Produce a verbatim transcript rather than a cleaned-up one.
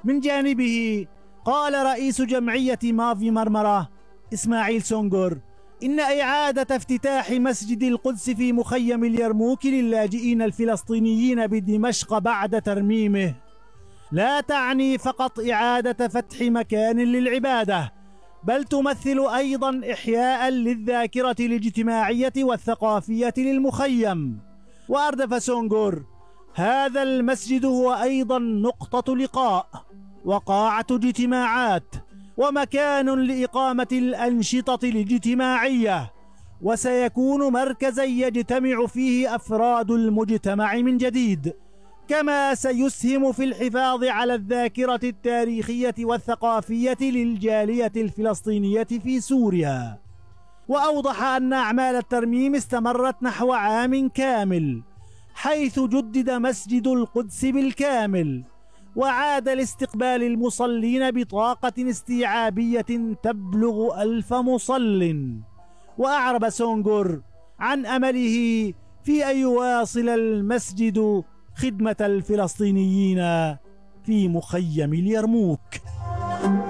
من جانبه قال رئيس جمعية مافي مرمرة إسماعيل سونغور إن إعادة افتتاح مسجد القدس في مخيم اليرموك للاجئين الفلسطينيين بدمشق بعد ترميمه لا تعني فقط إعادة فتح مكان للعبادة، بل تمثل أيضا إحياء للذاكرة الاجتماعية والثقافية للمخيم. وأردف سونغور هذا المسجد هو أيضا نقطة لقاء وقاعة اجتماعات ومكان لإقامة الأنشطة الاجتماعية، وسيكون مركزا يجتمع فيه أفراد المجتمع من جديد، كما سيسهم في الحفاظ على الذاكرة التاريخية والثقافية للجالية الفلسطينية في سوريا. وأوضح أن أعمال الترميم استمرت نحو عام كامل، حيث جدد مسجد القدس بالكامل وعاد لاستقبال المصلين بطاقة استيعابية تبلغ ألف مصل. وأعرب سونغور عن أمله في أن يواصل المسجد خدمة الفلسطينيين في مخيم اليرموك.